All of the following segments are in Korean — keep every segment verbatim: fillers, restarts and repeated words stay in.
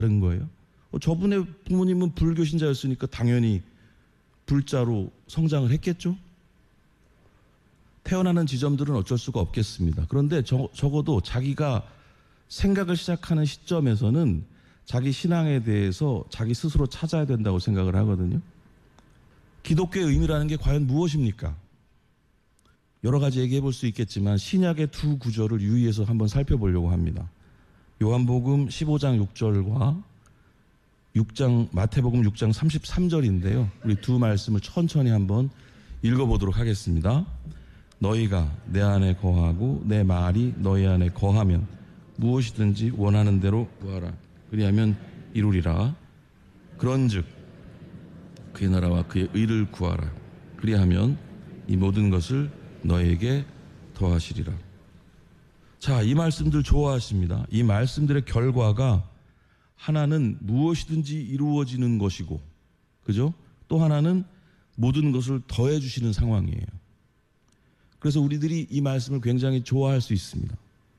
다른 거예요. 어, 저분의 부모님은 불교 신자였으니까 당연히 불자로 성장을 했겠죠. 태어나는 지점들은 어쩔 수가 없겠습니다. 그런데 저, 적어도 자기가 생각을 시작하는 시점에서는 자기 신앙에 대해서 자기 스스로 찾아야 된다고 생각을 하거든요. 기독교의 의미라는 게 과연 무엇입니까? 여러 가지 얘기해 볼 수 있겠지만 신약의 두 구절을 유의해서 한번 살펴보려고 합니다. 요한복음 십오 장 육 절과 육 장 마태복음 육 장 삼십삼 절인데요. 우리 두 말씀을 천천히 한번 읽어보도록 하겠습니다. 너희가 내 안에 거하고 내 말이 너희 안에 거하면 무엇이든지 원하는 대로 구하라. 그리하면 이루리라. 그런즉 그의 나라와 그의 의를 구하라. 그리하면 이 모든 것을 너에게 더하시리라. 자, 이 말씀들 좋아하십니다. 이 말씀들의 결과가 하나는 무엇이든지 이루어지는 것이고, 그죠? 또 하나는 모든 것을 더해 주시는 상황이에요. 그래서 우리들이 이 말씀을 굉장히 좋아할 수 있습니다.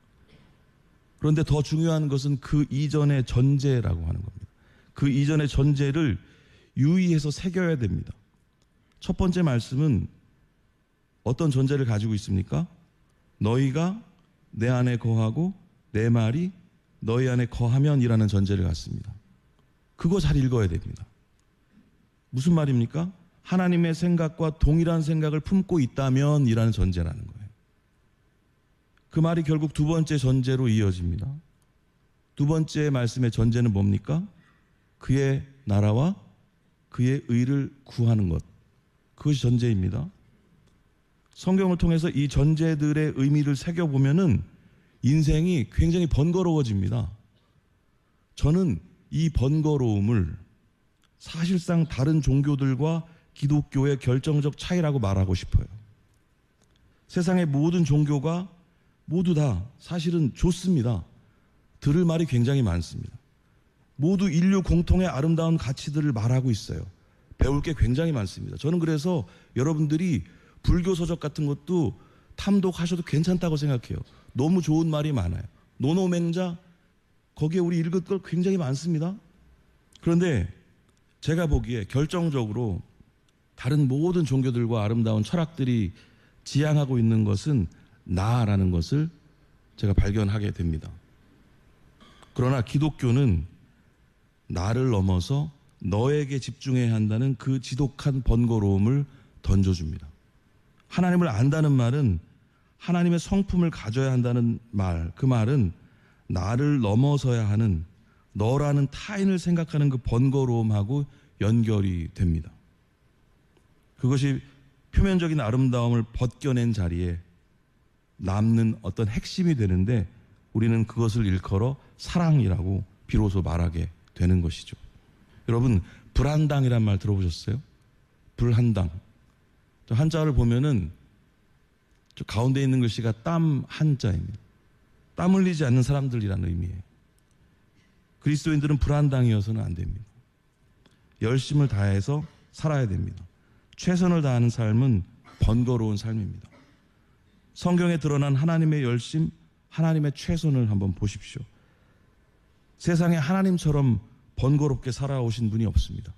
그런데 더 중요한 것은 그 이전의 전제라고 하는 겁니다. 그 이전의 전제를 유의해서 새겨야 됩니다. 첫 번째 말씀은 어떤 전제를 가지고 있습니까? 너희가 내 안에 거하고 내 말이 너희 안에 거하면 이라는 전제를 갖습니다. 그거 잘 읽어야 됩니다. 무슨 말입니까? 하나님의 생각과 동일한 생각을 품고 있다면 이라는 전제라는 거예요. 그 말이 결국 두 번째 전제로 이어집니다. 두 번째 말씀의 전제는 뭡니까? 그의 나라와 그의 의를 구하는 것. 그것이 전제입니다. 성경을 통해서 이 전제들의 의미를 새겨보면은 인생이 굉장히 번거로워집니다. 저는 이 번거로움을 사실상 다른 종교들과 기독교의 결정적 차이라고 말하고 싶어요. 세상의 모든 종교가 모두 다 사실은 좋습니다. 들을 말이 굉장히 많습니다. 모두 인류 공통의 아름다운 가치들을 말하고 있어요. 배울 게 굉장히 많습니다. 저는 그래서 여러분들이 불교 서적 같은 것도 탐독하셔도 괜찮다고 생각해요. 너무 좋은 말이 많아요. 노노맹자, 거기에 우리 읽을 것 굉장히 많습니다. 그런데 제가 보기에 결정적으로 다른 모든 종교들과 아름다운 철학들이 지향하고 있는 것은 나라는 것을 제가 발견하게 됩니다. 그러나 기독교는 나를 넘어서 너에게 집중해야 한다는 그 지독한 번거로움을 던져줍니다. 하나님을 안다는 말은 하나님의 성품을 가져야 한다는 말, 그 말은 나를 넘어서야 하는 너라는 타인을 생각하는 그 번거로움하고 연결이 됩니다. 그것이 표면적인 아름다움을 벗겨낸 자리에 남는 어떤 핵심이 되는데 우리는 그것을 일컬어 사랑이라고 비로소 말하게 되는 것이죠. 여러분, 불한당이란 말 들어보셨어요? 불한당. 저 한자를 보면은 저 가운데 있는 글씨가 땀 한자입니다. 땀 흘리지 않는 사람들이라는 의미예요. 그리스도인들은 불한당이어서는 안 됩니다. 열심을 다해서 살아야 됩니다. 최선을 다하는 삶은 번거로운 삶입니다. 성경에 드러난 하나님의 열심, 하나님의 최선을 한번 보십시오. 세상에 하나님처럼 번거롭게 살아오신 분이 없습니다.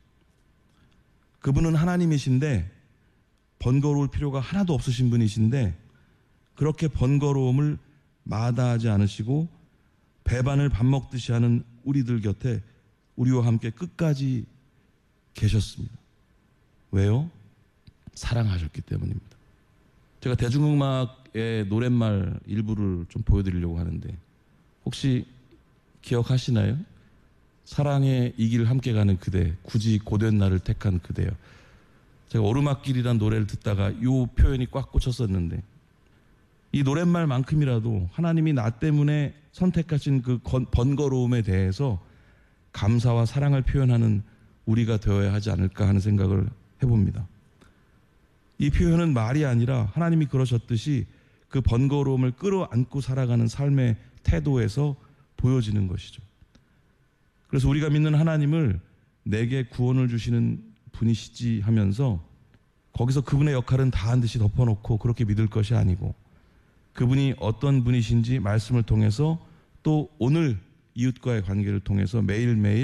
그분은 하나님이신데 번거로울 필요가 하나도 없으신 분이신데 그렇게 번거로움을 마다하지 않으시고 배반을 밥 먹듯이 하는 우리들 곁에 우리와 함께 끝까지 계셨습니다. 왜요? 사랑하셨기 때문입니다. 제가 대중음악의 노랫말 일부를 좀 보여드리려고 하는데 혹시 기억하시나요? 사랑의 이 길 함께 가는 그대, 굳이 고된 나를 택한 그대여. 제가 오르막길이란 노래를 듣다가 이 표현이 꽉 꽂혔었는데 이 노랫말만큼이라도 하나님이 나 때문에 선택하신 그 번거로움에 대해서 감사와 사랑을 표현하는 우리가 되어야 하지 않을까 하는 생각을 해봅니다. 이 표현은 말이 아니라 하나님이 그러셨듯이 그 번거로움을 끌어안고 살아가는 삶의 태도에서 보여지는 것이죠. 그래서 우리가 믿는 하나님을 내게 구원을 주시는 분이시지 하면서 거기서 그분의 역할은 다 한 듯이 덮어놓고 그렇게 믿을 것이 아니고 그분이 어떤 분이신지 말씀을 통해서 또 오늘 이웃과의 관계를 통해서 매일매일